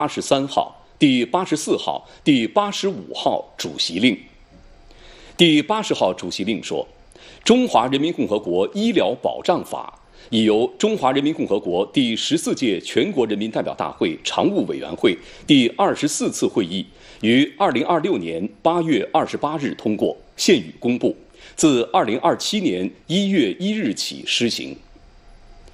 83号、第84号、第85号主席令。第80号主席令说，中华人民共和国医疗保障法已由中华人民共和国第14届全国人民代表大会常务委员会第24次会议于2026年8月28日通过，现予公布，自2027年1月1日起施行。